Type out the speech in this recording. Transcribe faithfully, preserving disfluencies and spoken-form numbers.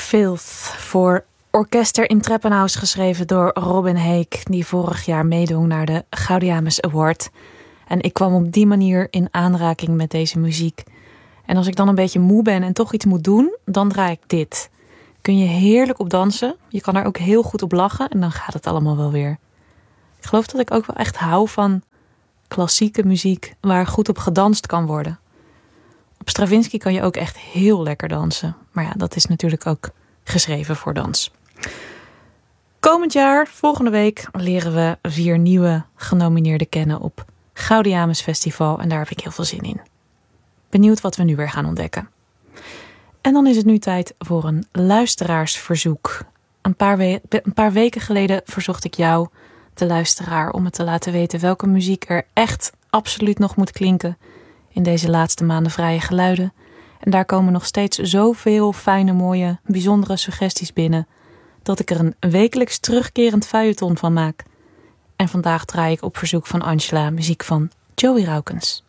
Filth voor Orkester in Treppenhaus, geschreven door Robin Heek, die vorig jaar meedong naar de Gaudeamus Award. En ik kwam op die manier in aanraking met deze muziek. En als ik dan een beetje moe ben en toch iets moet doen, dan draai ik dit. Kun je heerlijk op dansen, je kan er ook heel goed op lachen en dan gaat het allemaal wel weer. Ik geloof dat ik ook wel echt hou van klassieke muziek waar goed op gedanst kan worden. Op Stravinsky kan je ook echt heel lekker dansen. Maar ja, dat is natuurlijk ook geschreven voor dans. Komend jaar, volgende week, leren we vier nieuwe genomineerden kennen op Gaudeamus Festival. En daar heb ik heel veel zin in. Benieuwd wat we nu weer gaan ontdekken. En dan is het nu tijd voor een luisteraarsverzoek. Een paar, we- een paar weken geleden verzocht ik jou, de luisteraar, om me te laten weten welke muziek er echt absoluut nog moet klinken in deze laatste maanden vrije geluiden. En daar komen nog steeds zoveel fijne, mooie, bijzondere suggesties binnen, dat ik er een wekelijks terugkerend feuilleton van maak. En vandaag draai ik op verzoek van Angela muziek van Joey Raukens.